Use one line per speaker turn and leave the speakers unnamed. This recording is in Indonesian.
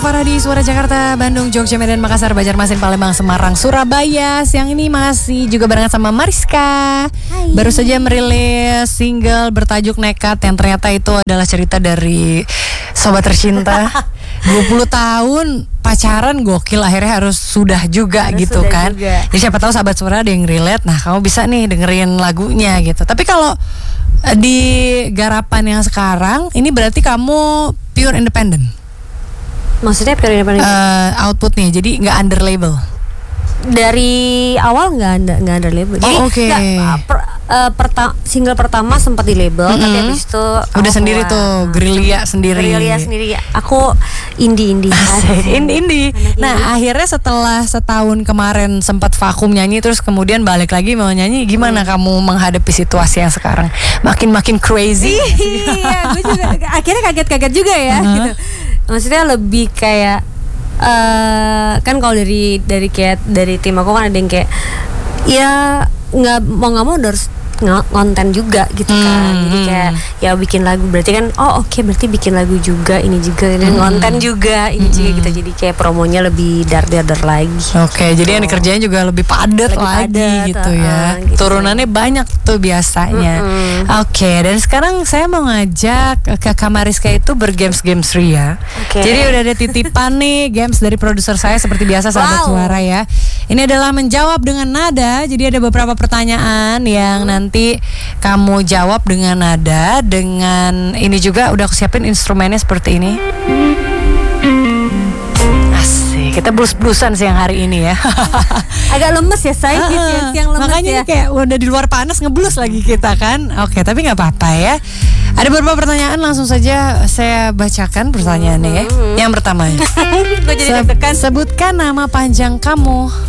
Farhadi, Suara Jakarta, Bandung, Jogja, Medan, Makassar, Banjarmasin, Palembang, Semarang, Surabaya. Siang ini masih juga barengan sama Mariska.
Hai.
Baru saja merilis single bertajuk Nekat, yang ternyata itu adalah cerita dari sobat tercinta. 20 tahun pacaran gokil, akhirnya harus sudah juga gitu
sudah
kan
juga.
Jadi siapa tahu sahabat Suara ada yang relate. Nah, kamu bisa nih dengerin lagunya gitu. Tapi kalau di garapan yang sekarang ini berarti kamu pure independent.
Maksudnya pure independent?
Outputnya jadi nggak under label.
Dari awal nggak ada label. Jadi
oke.
Single pertama sempat di label, tapi habis itu
udah sendiri tuh, gerilya sendiri.
Aku indie.
Indie. Nah, akhirnya setelah setahun kemarin sempat vakum nyanyi, terus kemudian balik lagi mau nyanyi, gimana kamu menghadapi situasi yang sekarang? Makin crazy.
Iya, gue juga akhirnya kaget juga ya. Gitu. Maksudnya lebih kayak kan kalau dari tim aku kan ada yang kayak ya nggak mau harus konten juga gitu kan. Jadi kayak ya bikin lagu berarti kan berarti bikin lagu juga, ini juga dan konten juga ini juga gitu. Jadi kayak promonya lebih dar lagi.
Oke, jadi yang dikerjain juga lebih padat lagi gitu ya.
Gitu.
Turunannya banyak tuh biasanya. Oke, dan sekarang saya mau ngajak ke Kak Mariska itu bergames ria. Jadi udah ada titipan nih games dari produser saya seperti biasa sahabat Suara ya. Ini adalah menjawab dengan nada. Jadi ada beberapa pertanyaan yang nanti kamu jawab dengan nada. Dengan ini juga udah aku siapin instrumennya seperti ini. Asik, kita blues-bluesan siang hari ini ya.
Agak lemes ya saya siang lemes.
Makanya
ya.
kayak udah di luar panas ngeblus lagi kita kan. Oke, tapi gak apa-apa ya. Ada beberapa pertanyaan, langsung saja saya bacakan pertanyaannya ya. Yang pertama,
Gue jadi deg-degan.
sebutkan nama panjang kamu.